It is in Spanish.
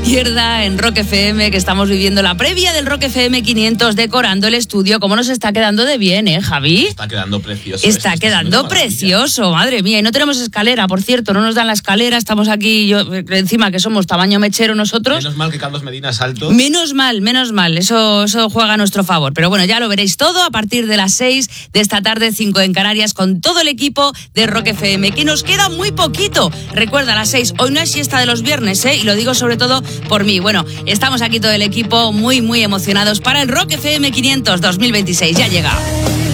Izquierda en Rock FM, que estamos viviendo la previa del Rock FM 500, decorando el estudio. ¿Cómo nos está quedando de bien, Javi? Está quedando precioso. Está quedando precioso, madre mía. Y no tenemos escalera, por cierto, no nos dan la escalera. Estamos aquí, yo encima que somos tamaño mechero nosotros. Menos mal que Carlos Medina es alto. Menos mal. Eso juega a nuestro favor. Pero bueno, ya lo veréis todo a partir de las 6 de esta tarde, 5 en Canarias, con todo el equipo de Rock FM, que nos queda muy poquito. Recuerda, a las 6, hoy no es siesta de los viernes, y lo digo sobre todo por mí. Bueno, estamos aquí todo el equipo muy, muy emocionados para el Rock FM 500 2026. Ya llega.